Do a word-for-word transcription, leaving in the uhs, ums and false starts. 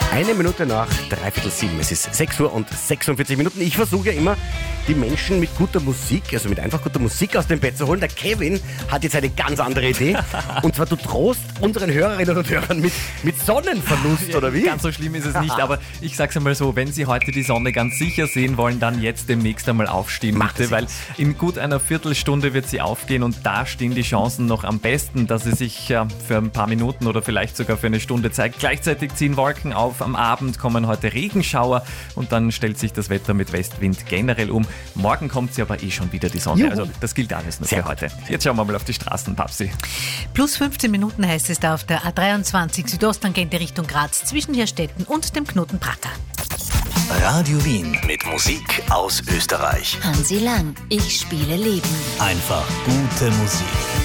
Eine Minute nach dreiviertel sieben. Es ist sechs Uhr und sechsundvierzig Minuten. Ich versuche ja immer, die Menschen mit guter Musik, also mit einfach guter Musik aus dem Bett zu holen. Der Kevin hat jetzt eine ganz andere Idee. Und zwar, du drohst unseren Hörerinnen und Hörern mit, mit Sonnenverlust, oder wie? Ganz so schlimm ist es nicht, aber ich sag's einmal so, wenn Sie heute die Sonne ganz sicher sehen wollen, dann jetzt demnächst einmal aufstehen, Macht bitte, sie weil das. in gut einer Viertelstunde wird sie aufgehen und da stehen die Chancen noch am besten, dass sie sich ja, für ein paar Minuten oder vielleicht sogar für eine Stunde Zeit. Gleichzeitig ziehen Wolken auf, am Abend kommen heute Regenschauer und dann stellt sich das Wetter mit Westwind generell um. Morgen kommt sie aber eh schon wieder die Sonne, Juhu. also das gilt alles nur Sehr für heute. Jetzt schauen wir mal auf die Straßen, Papsi. Plus fünfzehn Minuten heißt es da auf der A dreiundzwanzig Südosttangente Richtung Graz zwischen Herstetten und dem Knoten Prater. Radio Wien mit Musik aus Österreich. Hansi Lang, ich spiele Leben. Einfach gute Musik.